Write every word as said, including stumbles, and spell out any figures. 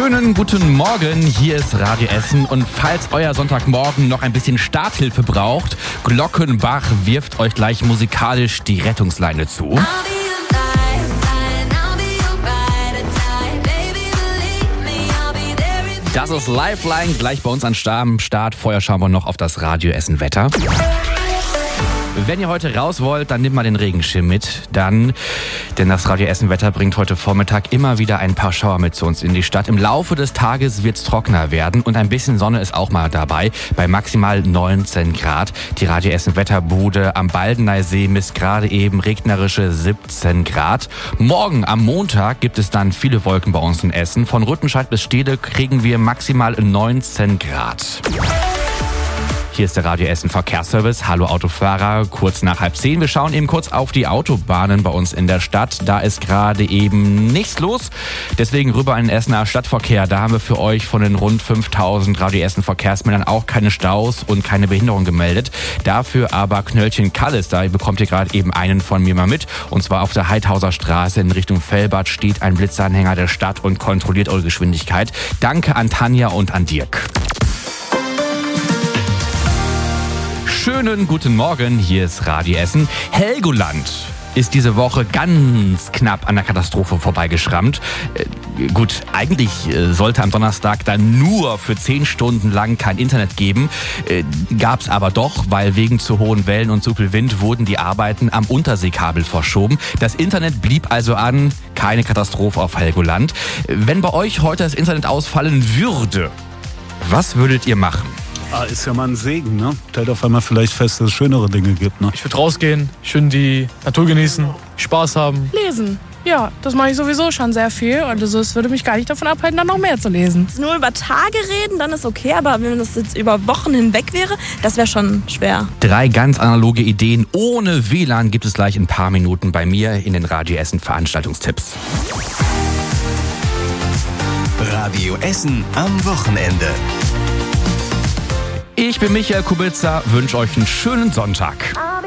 Schönen guten Morgen, hier ist Radio Essen und falls euer Sonntagmorgen noch ein bisschen Starthilfe braucht, Glockenbach wirft euch gleich musikalisch die Rettungsleine zu. Das ist Lifeline, gleich bei uns an Start. Vorher schauen wir noch auf das Radio Essen Wetter. Wenn ihr heute raus wollt, dann nehmt mal den Regenschirm mit. Dann, denn das Radio Essen Wetter bringt heute Vormittag immer wieder ein paar Schauer mit zu uns in die Stadt. Im Laufe des Tages wird's trockener werden und ein bisschen Sonne ist auch mal dabei. Bei maximal neunzehn Grad. Die Radio Essen Wetterbude am Baldeneysee misst gerade eben regnerische siebzehn Grad. Morgen am Montag gibt es dann viele Wolken bei uns in Essen. Von Rüttenscheid bis Stede kriegen wir maximal neunzehn Grad. Hier ist der Radio Essen Verkehrsservice. Hallo Autofahrer, kurz nach halb zehn. Wir schauen eben kurz auf die Autobahnen bei uns in der Stadt. Da ist gerade eben nichts los. Deswegen rüber in den Essener Stadtverkehr. Da haben wir für euch von den rund fünftausend Radio Essen Verkehrsmännern auch keine Staus und keine Behinderung gemeldet. Dafür aber Knöllchen Kallis. Da bekommt ihr gerade eben einen von mir mal mit. Und zwar auf der Heidhauser Straße in Richtung Fellbad steht ein Blitzanhänger der Stadt und kontrolliert eure Geschwindigkeit. Danke an Tanja und an Dirk. Schönen guten Morgen, hier ist Radio Essen. Helgoland ist diese Woche ganz knapp an der Katastrophe vorbeigeschrammt. Äh, gut, eigentlich äh, sollte am Donnerstag dann nur für zehn Stunden lang kein Internet geben. Äh, gab's aber doch, weil wegen zu hohen Wellen und zu viel Wind wurden die Arbeiten am Unterseekabel verschoben. Das Internet blieb also an, keine Katastrophe auf Helgoland. Wenn bei euch heute das Internet ausfallen würde, was würdet ihr machen? Ah, ist ja mal ein Segen, ne? Stellt auf einmal vielleicht fest, dass es schönere Dinge gibt, ne? Ich würde rausgehen, schön die Natur genießen, Spaß haben. Lesen. Ja, das mache ich sowieso schon sehr viel. Also es würde mich gar nicht davon abhalten, dann noch mehr zu lesen. Nur über Tage reden, dann ist okay. Aber wenn das jetzt über Wochen hinweg wäre, das wäre schon schwer. Drei ganz analoge Ideen ohne W L A N gibt es gleich in ein paar Minuten bei mir in den Radio Essen Veranstaltungstipps. Radio Essen am Wochenende. Ich bin Michael Kubitzer, wünsche euch einen schönen Sonntag.